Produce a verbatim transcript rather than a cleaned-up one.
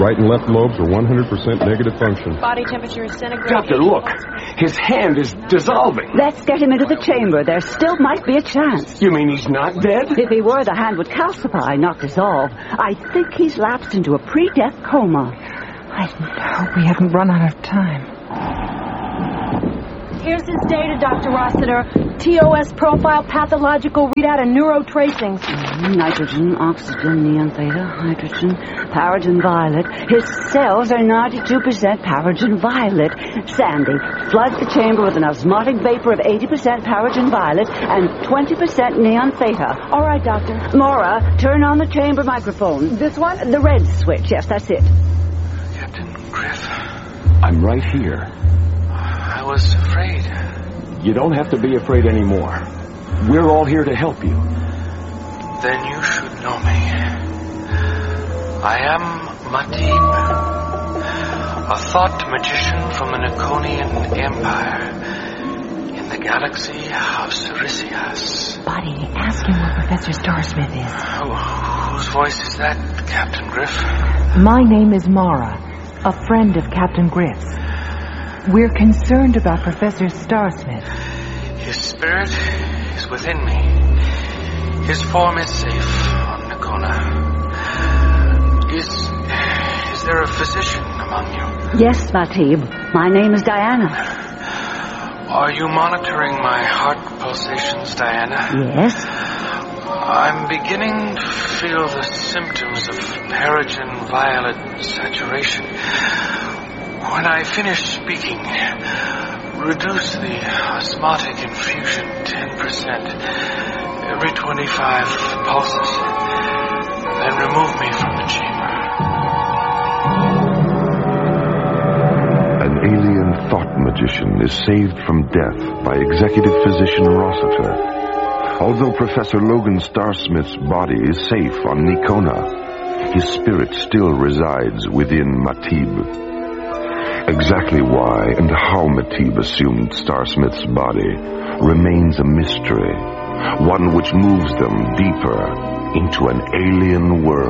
Right and left lobes are one hundred percent negative function. Body temperature is centigrade. Doctor, look. His hand is dissolving. Let's get him into the chamber. There still might be a chance. You mean he's not dead? If he were, the hand would calcify, not dissolve. I think he's lapsed into a pre-death coma. I hope we haven't run out of time. Here's his data, Doctor Rossiter. T O S profile, pathological readout, and neurotracings. Mm, nitrogen, oxygen, neon theta, hydrogen, paragen violet. His cells are ninety-two percent paragen violet. Sandy, flood the chamber with an osmotic vapor of eighty percent paragen violet and twenty percent neon theta. All right, Doctor. Maura, turn on the chamber microphone. This one? The red switch, yes, that's it. Captain Griff. I'm right here. I was afraid. You don't have to be afraid anymore. We're all here to help you. Then you should know me. I am Matib, a thought magician from the Nikonian Empire in the galaxy of Cerisias. Buddy, ask him what Professor Starsmith is. Oh, whose voice is that, Captain Griff? My name is Mara, a friend of Captain Griff's. We're concerned about Professor Starsmith. His spirit is within me. His form is safe on Nikona. Is, is there a physician among you? Yes, Matib. My name is Diana. Are you monitoring my heart pulsations, Diana? Yes. I'm beginning to feel the symptoms of paragen violet saturation. When I finish speaking, reduce the osmotic infusion ten percent every twenty-five pulses, then remove me from the chamber. An alien thought magician is saved from death by Executive Physician Rossiter. Although Professor Logan Starsmith's body is safe on Nikona, his spirit still resides within Matib. Exactly why and how Matib assumed Starsmith's body remains a mystery, one which moves them deeper into an alien world.